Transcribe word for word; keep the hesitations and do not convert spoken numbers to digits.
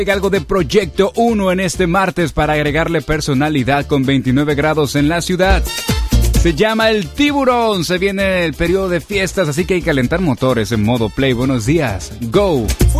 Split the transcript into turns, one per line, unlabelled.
Algo de Proyecto uno en este martes para agregarle personalidad con veintinueve grados en la ciudad. Se llama El Tiburón. Se viene el periodo de fiestas, así que hay que calentar motores en modo play. Buenos días. Go.